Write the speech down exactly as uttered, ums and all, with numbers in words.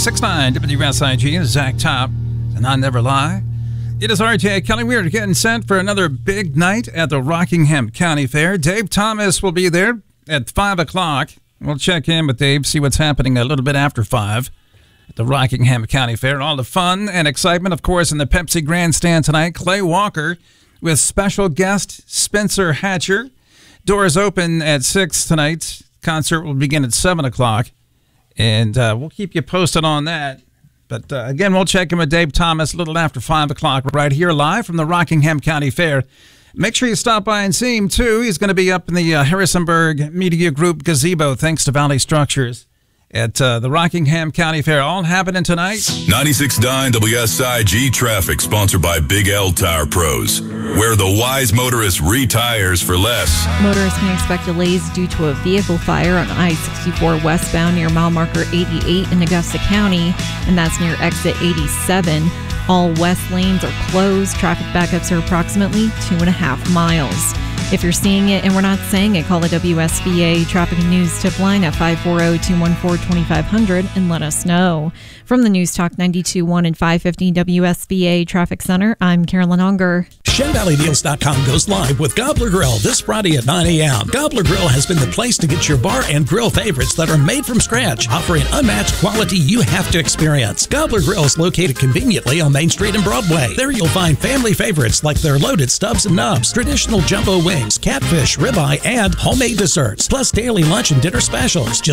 ninety-six point nine W S I G, Zach Top, and I Never Lie. It is R J Kelly. We are getting set for another big night at the Rockingham County Fair. Dave Thomas will be there at five o'clock. We'll check in with Dave, see what's happening a little bit after five at the Rockingham County Fair. All the fun and excitement, of course, in the Pepsi Grandstand tonight. Clay Walker with special guest Spencer Hatcher. Doors open at six tonight. Concert will begin at seven o'clock. And uh, we'll keep you posted on that. But uh, again, we'll check in with Dave Thomas a little after five o'clock right here live from the Rockingham County Fair. Make sure you stop by and see him, too. He's going to be up in the uh, Harrisonburg Media Group gazebo, thanks to Valley Structures, at uh, the Rockingham County Fair. All happening tonight. ninety-six point nine W S I G Traffic, sponsored by Big L Tire Pros, where the wise motorist retires for less. Motorists can expect delays due to a vehicle fire on I sixty-four westbound near mile marker eighty-eight in Augusta County, and that's near exit eighty-seven. All west lanes are closed. Traffic backups are approximately two and a half miles. If you're seeing it and we're not saying it, call the W S B A Traffic and News tip line at five four zero, two one four, two five zero zero and let us know. From the News Talk ninety-two point one and five fifty W S B A Traffic Center, I'm Carolyn Unger. Shen Valley Deals dot com goes live with Gobbler Grill this Friday at nine a.m. Gobbler Grill has been the place to get your bar and grill favorites that are made from scratch, offering unmatched quality you have to experience. Gobbler Grill is located conveniently on Main Street and Broadway. There you'll find family favorites like their loaded stubs and nubs, traditional jumbo wings, catfish, ribeye, and homemade desserts, plus daily lunch and dinner specials. Just